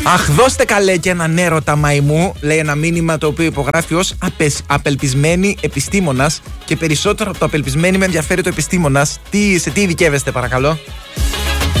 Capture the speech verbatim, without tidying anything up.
Αχ, δώστε καλέ και έναν έρωτα μαϊμού, λέει ένα μήνυμα το οποίο υπογράφει ως απελπισμένη επιστήμονας και περισσότερο από το απελπισμένη με ενδιαφέρει το επιστήμονας. Τι, σε τι ειδικεύεστε παρακαλώ?